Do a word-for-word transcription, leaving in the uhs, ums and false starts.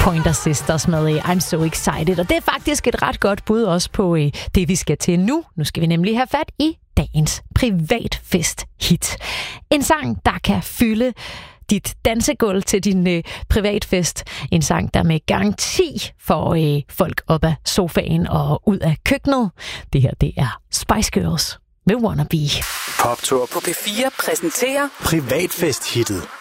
Pointer Sisters med I'm So Excited. Og det er faktisk et ret godt bud også på øh, det, vi skal til nu. Nu skal vi nemlig have fat i dagens privatfest-hit. En sang, der kan fylde dit dansegulv til din øh, privatfest. En sang, der med garanti får øh, folk op af sofaen og ud af køkkenet. Det her, det er Spice Girls med Wannabe. Poptour på P fire præsenterer privatfest-hittet.